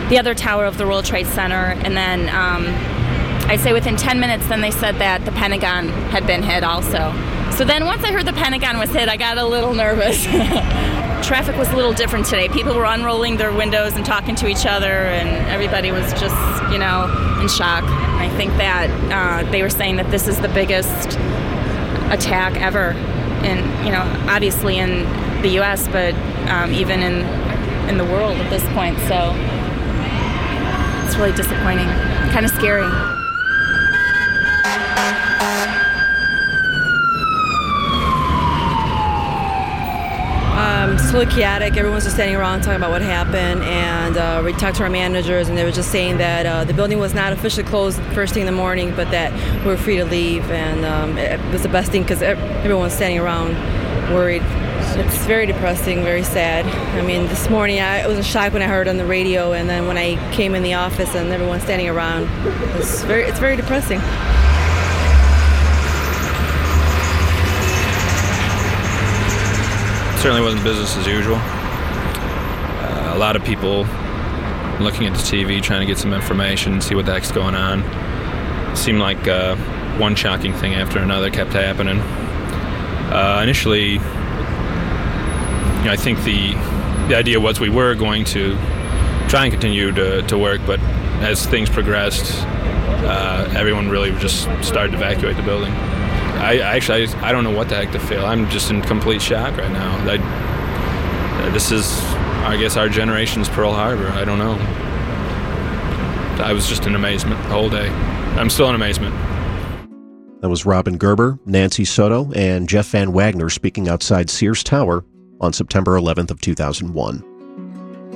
the other tower of the World Trade Center, and then I'd say within 10 minutes, then they said that the Pentagon had been hit also. So then once I heard the Pentagon was hit, I got a little nervous. Traffic was a little different today. People were unrolling their windows and talking to each other, and everybody was just, in shock. I think that they were saying that this is the biggest attack ever, obviously in the U.S., but even in the world at this point. So it's really disappointing, kind of scary. It's totally chaotic. Everyone's just standing around talking about what happened, and we talked to our managers, and they were just saying that the building was not officially closed first thing in the morning, but that we were free to leave, and it was the best thing because everyone's standing around worried. It's very depressing, very sad. I mean, this morning I was in shock when I heard on the radio, and then when I came in the office and everyone's standing around, it's very depressing. Certainly wasn't business as usual. A lot of people looking at the TV, trying to get some information, see what the heck's going on. It seemed like one shocking thing after another kept happening. Initially, I think the idea was we were going to try and continue to work, but as things progressed, everyone really just started to evacuate the building. I don't know what the heck to feel. I'm just in complete shock right now. This is, I guess, our generation's Pearl Harbor. I don't know. I was just in amazement the whole day. I'm still in amazement. That was Robin Gerber, Nancy Soto, and Jeff Van Wagner speaking outside Sears Tower on September 11th of 2001.